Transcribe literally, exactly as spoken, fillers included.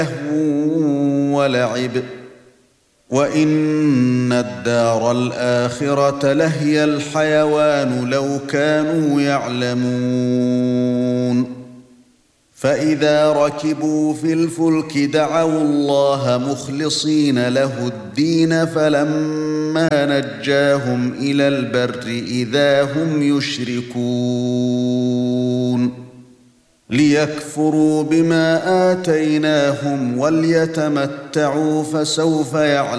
ولعب وإن الدار الآخرة لهي الحيوان لو كانوا يعلمون فإذا ركبوا في الفلك دعوا الله مخلصين له الدين فلما نجاهم إلى البر إذا هم يشركون ليكفروا بما آتيناهم وليتمتعوا فسوف يعلمون